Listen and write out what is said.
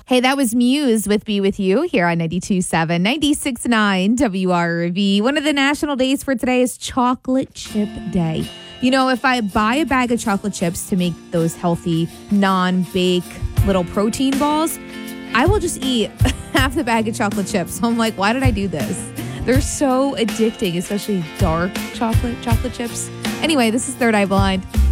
Hey, that was Muse with Be With You here on 92.7, 96.9 WRV. One of the national days for today is Chocolate Chip Day. You know, if I buy a bag of chocolate chips to make those healthy, non-bake little protein balls, I will just eat half the bag of chocolate chips. So I'm like, why did I do this? They're so addicting, especially dark chocolate chips. Anyway, this is Third Eye Blind.